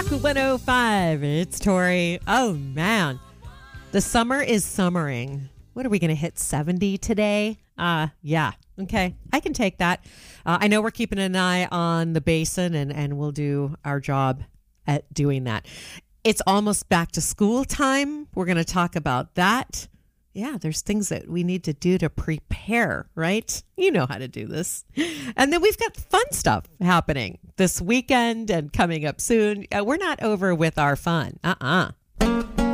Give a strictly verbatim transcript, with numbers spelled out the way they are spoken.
one oh five. It's Tori. Oh, man. The summer is summering. What are we going to hit seventy today? Uh, yeah. Okay. I can take that. Uh, I know we're keeping an eye on the basin, and, and we'll do our job at doing that. It's almost back to school time. We're going to talk about that. Yeah, there's things that we need to do to prepare, right? You know how to do this. And then we've got fun stuff happening this weekend and coming up soon. Uh, we're not over with our fun. Uh-uh.